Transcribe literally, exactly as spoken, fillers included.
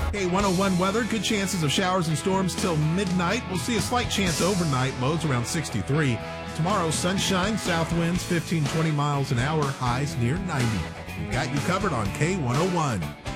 K one oh one weather, good chances of showers and storms till midnight. We'll see a slight chance overnight, lows around sixty-three. Tomorrow, sunshine, south winds fifteen, twenty miles an hour, highs near ninety. We've got you covered on K one oh one.